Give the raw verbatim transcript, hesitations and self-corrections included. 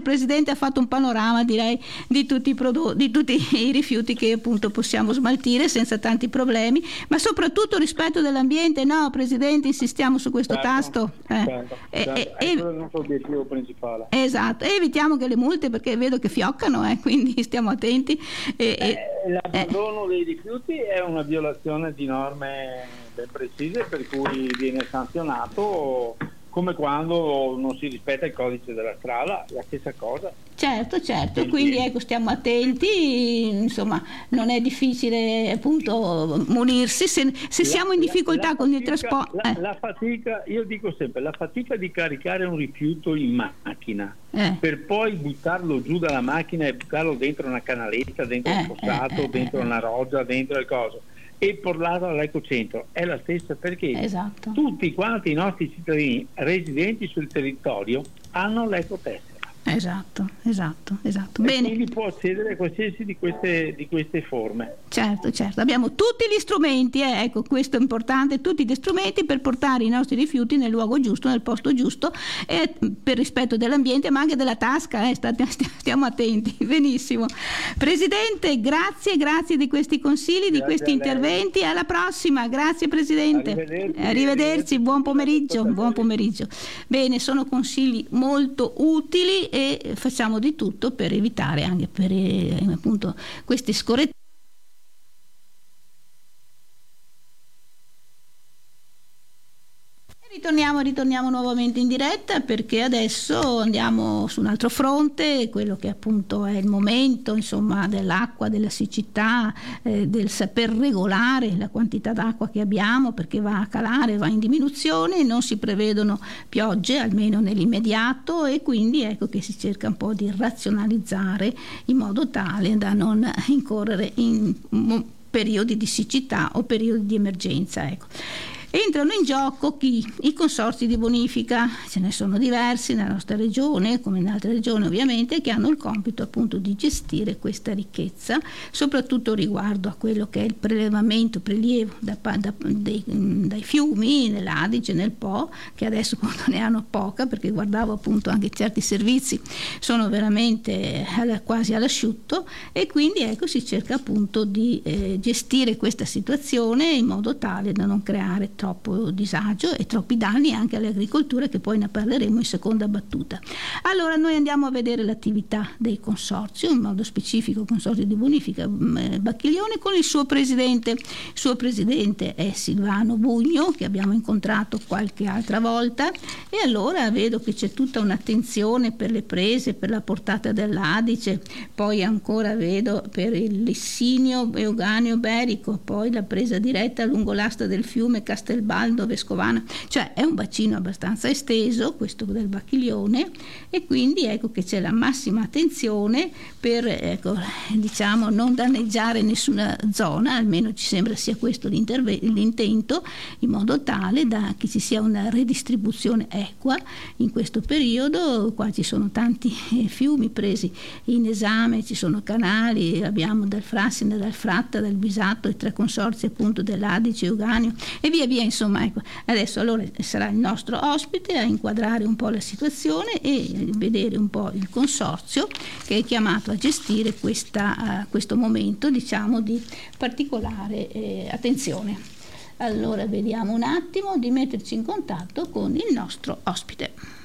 Presidente ha fatto un panorama, direi, di tutti i prodotti, di tutti i rifiuti che appunto possiamo smaltire senza tanti problemi, ma soprattutto rispetto dell'ambiente, no Presidente, insistiamo su questo certo, tasto. Eh. certo, E, certo. e, È quello il nostro obiettivo principale. Esatto, e evitiamo che le multe, perché vedo che fioccano, eh, quindi stiamo attenti. E, eh, l'abbandono eh. dei rifiuti è una violazione di norme ben precise, per cui viene sanzionato come quando non si rispetta il codice della strada, la stessa cosa. Certo, certo, quindi ecco, stiamo attenti, insomma, non è difficile appunto munirsi, se, se la, siamo in difficoltà la, la con fatica, il trasporto. La, eh. la fatica, io dico sempre, la fatica di caricare un rifiuto in macchina, eh. per poi buttarlo giù dalla macchina e buttarlo dentro una canaletta, dentro eh, un fossato, eh, dentro eh, una roggia, dentro il coso, e portarlo all'ecocentro, è la stessa, perché esatto. tutti quanti i nostri cittadini residenti sul territorio hanno l'ecotessera. Esatto, esatto, esatto. E Bene. quindi può accedere a qualsiasi di queste, di queste forme. Certo, certo, abbiamo tutti gli strumenti, eh, ecco, questo è importante, tutti gli strumenti per portare i nostri rifiuti nel luogo giusto, nel posto giusto, eh, per rispetto dell'ambiente, ma anche della tasca, eh, state, stiamo attenti. Benissimo. Presidente, grazie, grazie di questi consigli, grazie di questi interventi, alla prossima, grazie Presidente. Arrivederci, Arrivederci, buon pomeriggio, buon pomeriggio. Bene, sono consigli molto utili e facciamo di tutto per evitare anche per eh, appunto queste scorrettezze. Ritorniamo, ritorniamo nuovamente in diretta, perché adesso andiamo su un altro fronte, quello che appunto è il momento, insomma, dell'acqua, della siccità, eh, del saper regolare la quantità d'acqua che abbiamo, perché va a calare, va in diminuzione, non si prevedono piogge almeno nell'immediato, e quindi ecco che si cerca un po' di razionalizzare in modo tale da non incorrere in periodi di siccità o periodi di emergenza, ecco. Entrano in gioco chi? I consorzi di bonifica, ce ne sono diversi nella nostra regione, come in altre regioni ovviamente, che hanno il compito appunto di gestire questa ricchezza, soprattutto riguardo a quello che è il prelevamento, prelievo da, da, dei, dai fiumi, nell'Adige, nel Po, che adesso appunto ne hanno poca, perché guardavo appunto anche certi servizi sono veramente alla, quasi all'asciutto, e quindi ecco si cerca appunto di eh, gestire questa situazione in modo tale da non creare troppo disagio e troppi danni anche all'agricoltura, che poi ne parleremo in seconda battuta. Allora noi andiamo a vedere l'attività dei consorzi, in modo specifico il consorzio di bonifica Bacchiglione con il suo presidente. Il suo presidente è Silvano Bugno, che abbiamo incontrato qualche altra volta, e allora vedo che c'è tutta un'attenzione per le prese, per la portata dell'Adige, poi ancora vedo per il Lissinio Euganeo Berico, poi la presa diretta lungo l'asta del fiume Castelbaldo Vescovana, cioè è un bacino abbastanza esteso questo del Bacchiglione, e quindi ecco che c'è la massima attenzione per ecco, diciamo non danneggiare nessuna zona, almeno ci sembra sia questo l'intento, in modo tale da che ci sia una redistribuzione equa in questo periodo. Qua ci sono tanti fiumi presi in esame, ci sono canali, abbiamo dal Frassine, dal Fratta, dal Bisatto, i tre consorzi appunto dell'Adige, Euganeo e via via, insomma, ecco. Adesso allora sarà il nostro ospite a inquadrare un po' la situazione e vedere un po' il consorzio che è chiamato a gestire questa, uh, questo momento, diciamo, di particolare eh, attenzione. Allora vediamo un attimo di metterci in contatto con il nostro ospite.